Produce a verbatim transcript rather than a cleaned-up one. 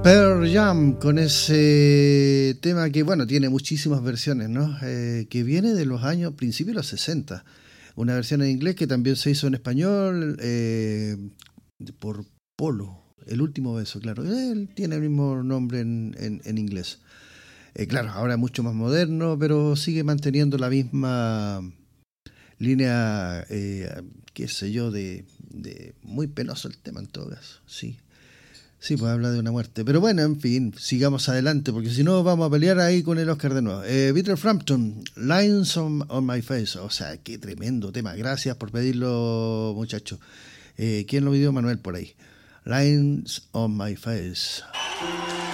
Pearl Jam con ese tema que, bueno, tiene muchísimas versiones, ¿no? Eh, que viene de los años, principios de los sesenta. Una versión en inglés que también se hizo en español eh, por Polo, El último beso, claro. Él tiene el mismo nombre en, en, en inglés. Eh, claro, ahora mucho más moderno, pero sigue manteniendo la misma línea, eh, qué sé yo, de, de muy penoso el tema en todo caso, sí. Sí, pues habla de una muerte. Pero bueno, en fin, sigamos adelante, porque si no vamos a pelear ahí con el Oscar de nuevo. Eh, Peter Frampton, Lines on, on My Face. O sea, qué tremendo tema. Gracias por pedirlo, muchachos. Eh, ¿Quién lo pidió? Manuel por ahí. Lines on My Face.